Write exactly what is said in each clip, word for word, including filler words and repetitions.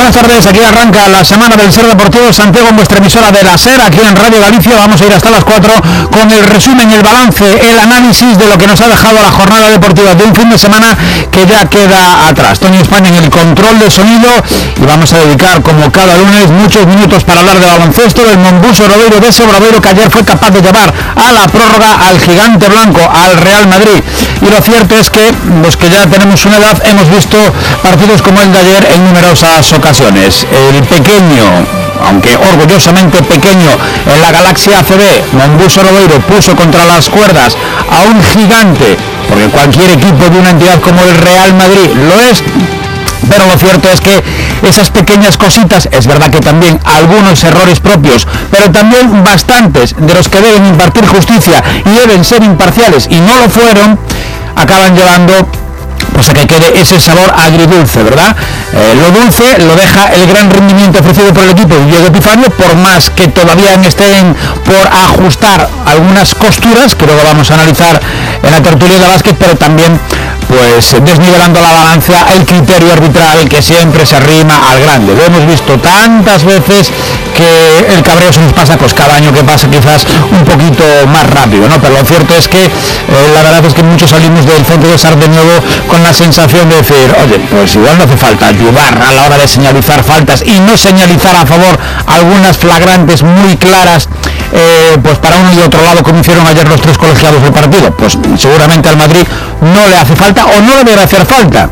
Buenas tardes, aquí arranca la semana del Ser Deportivo Santiago en vuestra emisora de la SER, aquí en Radio Galicia. Vamos a ir hasta las cuatro con el resumen, el balance, el análisis de lo que nos ha dejado la jornada deportiva de un fin de semana que ya queda atrás. Tony España en el control de sonido y vamos a dedicar, como cada lunes, muchos minutos para hablar de baloncesto, del Monbuso Obradoiro, de ese Obradoiro que ayer fue capaz de llevar a la prórroga al gigante blanco, al Real Madrid. Y lo cierto es que los que ya tenemos una edad hemos visto partidos como el de ayer en numerosas ocasiones. El pequeño, aunque orgullosamente pequeño, en la galaxia A C B, Monbuso Obradoiro puso contra las cuerdas a un gigante, porque cualquier equipo de una entidad como el Real Madrid lo es. Pero lo cierto es que esas pequeñas cositas, es verdad que también algunos errores propios, pero también bastantes de los que deben impartir justicia y deben ser imparciales y no lo fueron, acaban llevando pues a que quede ese sabor agridulce, ¿verdad? Eh, lo dulce lo deja el gran rendimiento ofrecido por el equipo de Diego Epifanio, por más que todavía estén por ajustar algunas costuras, que luego vamos a analizar en la tertulia de básquet, pero también pues desnivelando la balanza el criterio arbitral que siempre se arrima al grande. Lo hemos visto tantas veces que el cabreo se nos pasa, pues cada año que pasa quizás un poquito más rápido, ¿no? Pero lo cierto es que eh, la verdad es que muchos salimos del Centro de Sar de nuevo con la sensación de decir, oye, pues igual no hace falta ayudar a la hora de señalizar faltas y no señalizar a favor algunas flagrantes muy claras, eh, pues para uno y otro lado, como hicieron ayer los tres colegiados del partido. Pues seguramente al Madrid no le hace falta o no le debe hacer falta,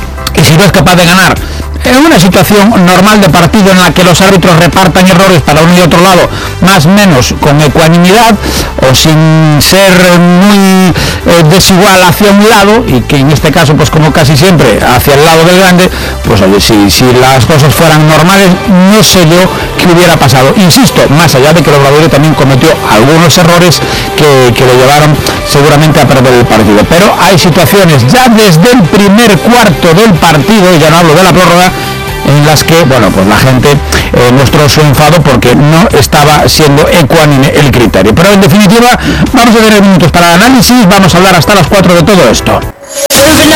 y si no es capaz de ganar en una situación normal de partido en la que los árbitros repartan errores para uno y otro lado, más o menos con ecuanimidad o sin ser muy eh, desigual hacia un lado, y que en este caso, pues como casi siempre, hacia el lado del grande, pues oye, si, si las cosas fueran normales, no sé yo qué hubiera pasado. Insisto, más allá de que el Obradoiro también cometió algunos errores que, que le llevaron seguramente a perder el partido, pero hay situaciones ya desde el primer cuarto del partido, y ya no hablo de la prórroga, en las que, bueno, pues la gente eh, mostró su enfado porque no estaba siendo ecuánime el criterio. Pero en definitiva, vamos a tener minutos para el análisis, vamos a hablar hasta las cuatro de todo esto. Moving